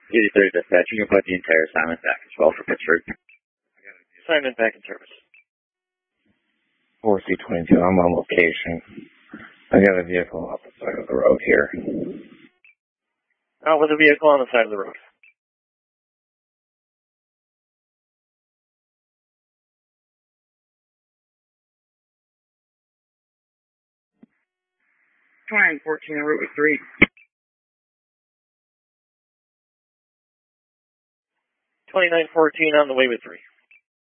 83 dispatch, you can put the entire assignment back as well for Pittsburgh. Assignment back in service. 4C22, I'm on location. I got a vehicle off the side of the road here. Out with a vehicle on the side of the road. Fine, 14 en route with 3. 2914 on the way with 3.